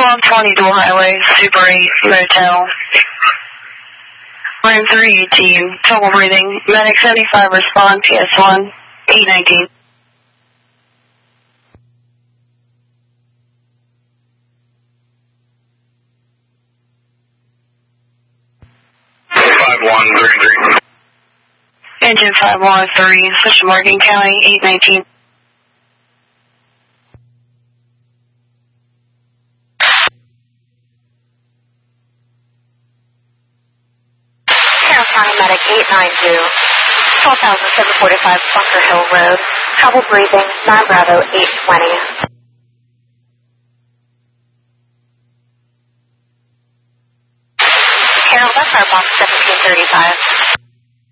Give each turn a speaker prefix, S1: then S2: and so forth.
S1: 1220 Dual Highway, Super 8 Motel. Room 318, trouble breathing. Medic 75 respond, PS1, 819. Engine 513, switch to Morgan County, 819.
S2: Carroll County Medic 892, 12,745 Bunker Hill Road, trouble breathing, 9 Bravo 820. Carroll, that's our box 1735.